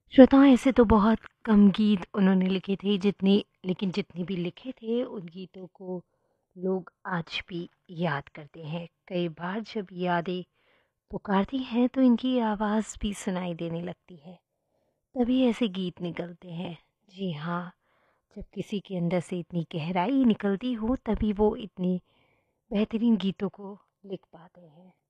श्रोताओं, ऐसे तो बहुत कम गीत उन्होंने लिखे थे लेकिन जितने भी लिखे थे उन गीतों को लोग आज भी याद करते हैं। कई बार जब यादें पुकारती हैं तो इनकी आवाज़ भी सुनाई देने लगती है, तभी ऐसे गीत निकलते हैं। जी हाँ, जब किसी के अंदर से इतनी गहराई निकलती हो तभी वो इतनी बेहतरीन गीतों को लिख पाते हैं।